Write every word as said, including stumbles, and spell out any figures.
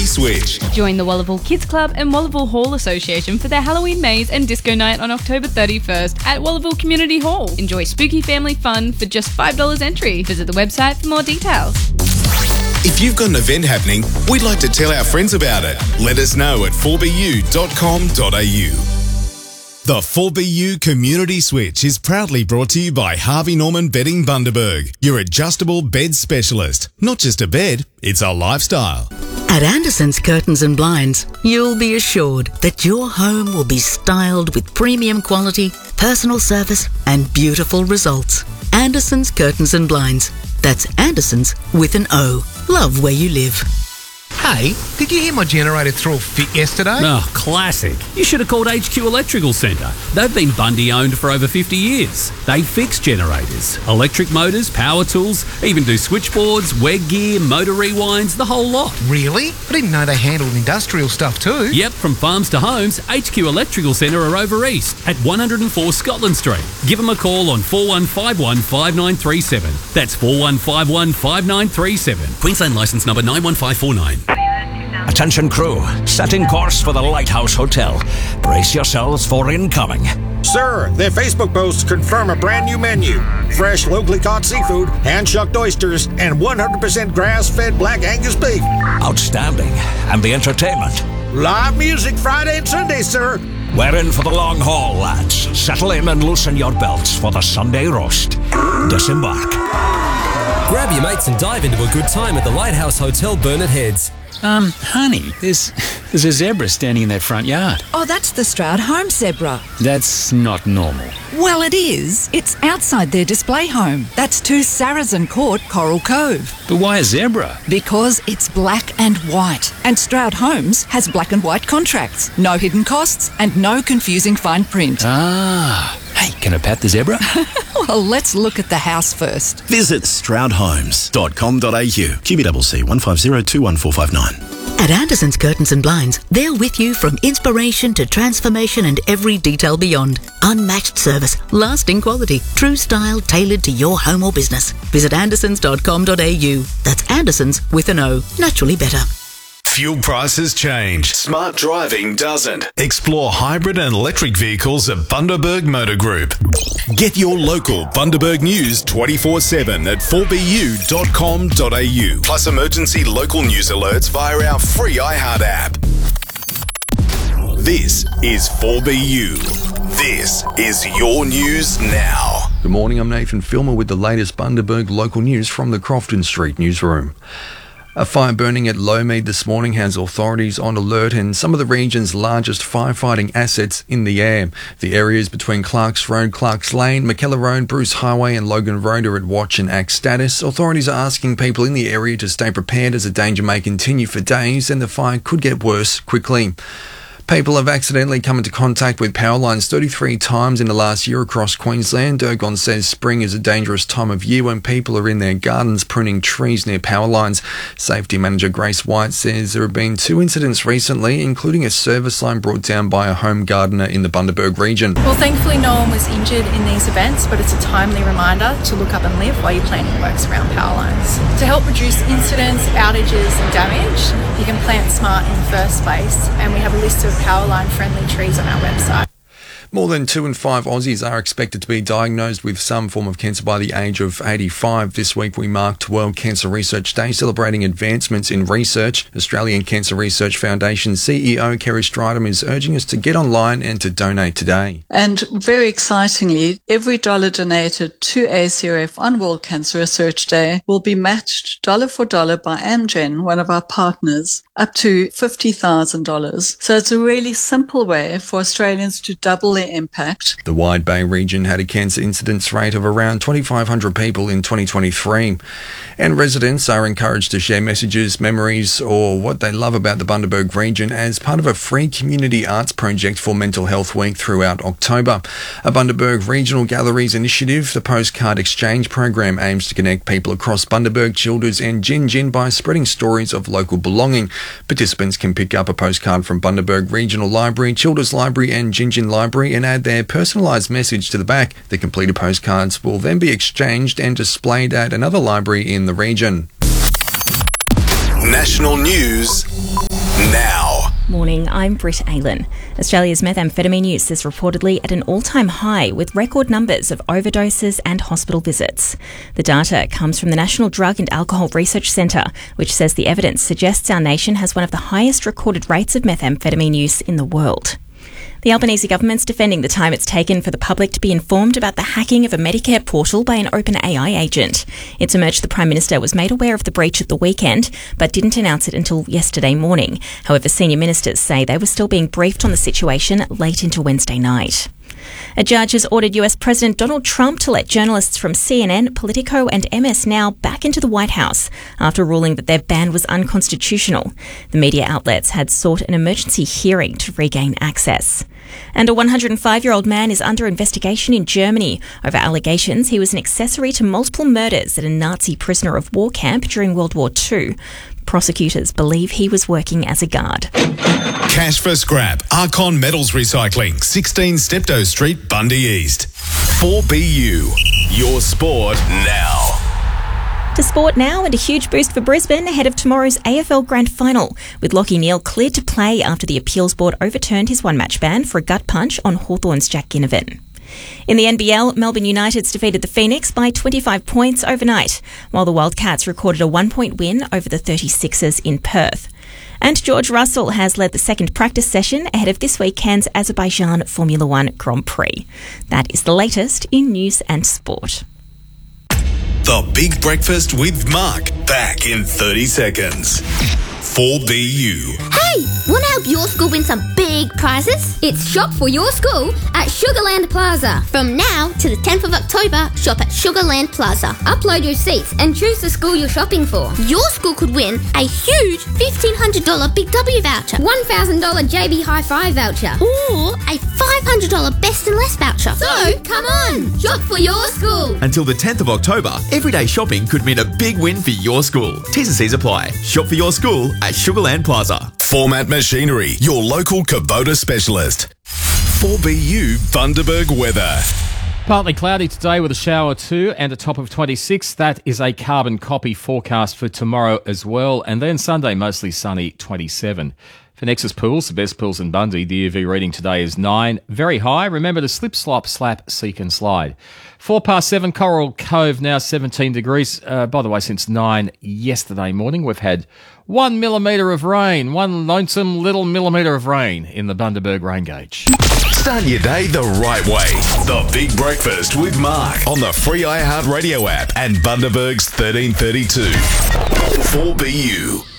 Switch. Join the Wallaville Kids Club and Wallaville Hall Association for their Halloween maze and disco night on October thirty-first at Wallaville Community Hall. Enjoy spooky family fun for just five dollars entry. Visit the website for more details. If you've got an event happening, we'd like to tell our friends about it. Let us know at four b u dot com dot a u. The four B U Community Switch is proudly brought to you by Harvey Norman Bedding Bundaberg, your adjustable bed specialist. Not just a bed, it's a lifestyle. At Anderson's Curtains and Blinds, you'll be assured that your home will be styled with premium quality, personal service and beautiful results. Anderson's Curtains and Blinds. That's Anderson's with an O. Love where you live. Hey, did you hear my generator threw a fit yesterday? Oh, classic. You should have called H Q Electrical Centre. They've been Bundy owned for over fifty years. They fix generators, electric motors, power tools, even do switchboards, weg gear, motor rewinds, the whole lot. Really? I didn't know they handled industrial stuff too. Yep, from farms to homes, H Q Electrical Centre are over east at one oh four Scotland Street. Give them a call on four one five one five nine three seven. That's four one five one five nine three seven. Queensland licence number nine one five four nine. Attention crew, setting course for the Lighthouse Hotel. Brace yourselves for incoming. Sir, their Facebook posts confirm a brand new menu. Fresh, locally caught seafood, hand-shucked oysters, and one hundred percent grass-fed Black Angus beef. Outstanding. And the entertainment? Live music Friday and Sunday, sir. We're in for the long haul, lads. Settle in and loosen your belts for the Sunday roast. Disembark. Grab your mates and dive into a good time at the Lighthouse Hotel, Burnett Heads. Um, honey, there's there's a zebra standing in their front yard. Oh, that's the Stroud home zebra. That's not normal. Well, it is. It's outside their display home. That's two Saracen Court, Coral Cove. But why a zebra? Because it's black and white. And Stroud Homes has black and white contracts. No hidden costs and no confusing fine print. Ah. Hey, can I pat the zebra? Well, let's look at the house first. Visit stroud homes dot com dot a u. Q B C C one five zero two one four five nine. At Anderson's Curtains and Blinds, they're with you from inspiration to transformation and every detail beyond. Unmatched service, lasting quality, true style tailored to your home or business. Visit andersons dot com dot a u. That's Anderson's with an O. Naturally better. Fuel prices change. Smart driving doesn't. Explore hybrid and electric vehicles at Bundaberg Motor Group. Get your local Bundaberg news twenty-four seven at four b u dot com dot a u. Plus emergency local news alerts via our free iHeart app. This is four B U. This is your news now. Good morning, I'm Nathan Filmer with the latest Bundaberg local news from the Crofton Street newsroom. A fire burning at Lowmead this morning has authorities on alert and some of the region's largest firefighting assets in the air. The areas between Clarks Road, Clarks Lane, McKellar Road, Bruce Highway and Logan Road are at watch and act status. Authorities are asking people in the area to stay prepared as the danger may continue for days and the fire could get worse quickly. People have accidentally come into contact with power lines thirty-three times in the last year across Queensland. Ergon says spring is a dangerous time of year when people are in their gardens pruning trees near power lines. Safety Manager Grace White says there have been two incidents recently, including a service line brought down by a home gardener in the Bundaberg region. Well, thankfully no one was injured in these events, but it's a timely reminder to look up and live while you're planning works around power lines. To help reduce incidents, outages and damage, you can plant smart in the first place, and we have a list of power line friendly trees on our website. More than two in five Aussies are expected to be diagnosed with some form of cancer by the age of eighty-five. This week we marked World Cancer Research Day, celebrating advancements in research. Australian Cancer Research Foundation C E O Kerry Stridham is urging us to get online and to donate today. And very excitingly, every dollar donated to A C R F on World Cancer Research Day will be matched dollar for dollar by Amgen, one of our partners, up to fifty thousand dollars. So it's a really simple way for Australians to double their impact. The Wide Bay region had a cancer incidence rate of around twenty-five hundred people in twenty twenty-three. And residents are encouraged to share messages, memories, or what they love about the Bundaberg region as part of a free community arts project for Mental Health Week throughout October. A Bundaberg Regional Galleries initiative, the Postcard Exchange program aims to connect people across Bundaberg, Childers and Gin Gin by spreading stories of local belonging. Participants can pick up a postcard from Bundaberg Regional Library, Childers Library and Gin Gin Library and add their personalised message to the back. The completed postcards will then be exchanged and displayed at another library in the region. National news morning, I'm Britt Aylan. Australia's methamphetamine use is reportedly at an all-time high with record numbers of overdoses and hospital visits. The data comes from the National Drug and Alcohol Research Centre, which says the evidence suggests our nation has one of the highest recorded rates of methamphetamine use in the world. The Albanese government's defending the time it's taken for the public to be informed about the hacking of a Medicare portal by an OpenAI agent. It's emerged the Prime Minister was made aware of the breach at the weekend, but didn't announce it until yesterday morning. However, senior ministers say they were still being briefed on the situation late into Wednesday night. A judge has ordered U S President Donald Trump to let journalists from C N N, Politico and M S Now back into the White House after ruling that their ban was unconstitutional. The media outlets had sought an emergency hearing to regain access. And a one hundred five-year-old man is under investigation in Germany over allegations he was an accessory to multiple murders at a Nazi prisoner of war camp during World War Two. Prosecutors believe he was working as a guard. Cash for scrap. Archon Metals Recycling, sixteen Steptoe Street, Bundy East. four B U. Your sport now. To sport now, and a huge boost for Brisbane ahead of tomorrow's A F L Grand Final, with Lachie Neale cleared to play after the appeals board overturned his one-match ban for a gut punch on Hawthorn's Jack Ginnivan. In the N B L, Melbourne United's defeated the Phoenix by twenty-five points overnight, while the Wildcats recorded a one-point win over the thirty-sixers in Perth. And George Russell has led the second practice session ahead of this weekend's Azerbaijan Formula One Grand Prix. That is the latest in news and sport. The Big Breakfast with Mark, back in thirty seconds. four B U. Hey, want to help your school win some big prizes? It's Shop for Your School at Sugarland Plaza. From now to the tenth of October, shop at Sugarland Plaza. Upload your receipts and choose the school you're shopping for. Your school could win a huge fifteen hundred dollars Big W voucher, one thousand dollars J B Hi-Fi voucher, or a five hundred dollars Best and Less voucher. So, come on, shop for your school. Until the tenth of October, everyday shopping could mean a big win for your school. T's and C's apply. Shop for your school at Sugarland Plaza. Format Machinery, your local Kubota specialist. four B U Bundaberg weather. Partly cloudy today with a shower or two and a top of twenty-six. That is a carbon copy forecast for tomorrow as well. And then Sunday, mostly sunny, twenty-seven. For Nexus Pools, the best pools in Bundy, the U V reading today is nine. Very high. Remember to slip, slop, slap, seek and slide. Four past seven, Coral Cove now seventeen degrees. Uh, by the way, since nine yesterday morning, we've had one millimetre of rain, one lonesome little millimetre of rain in the Bundaberg rain gauge. Start your day the right way. The Big Breakfast with Mark on the free iHeartRadio app and Bundaberg's thirteen thirty-two. four B U.